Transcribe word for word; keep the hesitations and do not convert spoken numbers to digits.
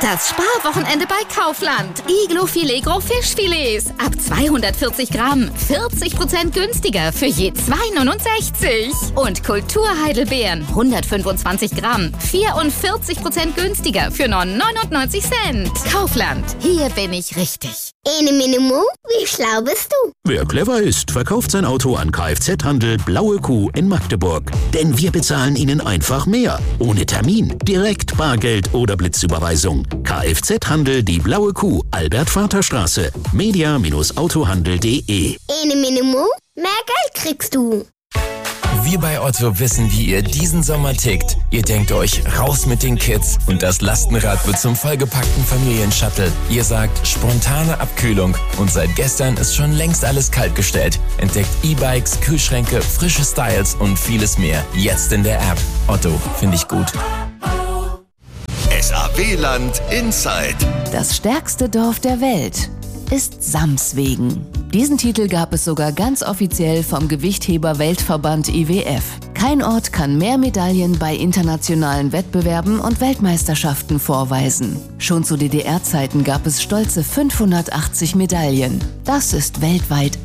Das Sparwochenende bei Kaufland. Iglo-Filet Gros Fischfilets. Ab zweihundertvierzig Gramm. vierzig Prozent günstiger für je zwei neunundsechzig. Und Kulturheidelbeeren. hundertfünfundzwanzig Gramm. vierundvierzig Prozent günstiger für nur neunundneunzig Cent. Kaufland. Hier bin ich richtig. Ene Minimo, wie schlau bist du? Wer clever ist, verkauft sein Auto an Kfz-Handel Blaue Kuh in Magdeburg. Denn wir bezahlen Ihnen einfach mehr. Ohne Termin, direkt Bargeld oder Blitzüberweisung. Kfz-Handel Die Blaue Kuh, Albert-Vater-Straße. media Bindestrich autohandel punkt de. Ene Minimo, mehr Geld kriegst du. Wir bei Otto wissen, wie ihr diesen Sommer tickt. Ihr denkt euch, raus mit den Kids und das Lastenrad wird zum vollgepackten Familienshuttle. Ihr sagt, spontane Abkühlung und seit gestern ist schon längst alles kaltgestellt. Entdeckt E-Bikes, Kühlschränke, frische Styles und vieles mehr. Jetzt in der App. Otto, finde ich gut. S A W-Land Inside. Das stärkste Dorf der Welt ist Samswegen. Diesen Titel gab es sogar ganz offiziell vom Gewichtheber-Weltverband I W F. Kein Ort kann mehr Medaillen bei internationalen Wettbewerben und Weltmeisterschaften vorweisen. Schon zu D D R-Zeiten gab es stolze fünfhundertachtzig Medaillen. Das ist weltweit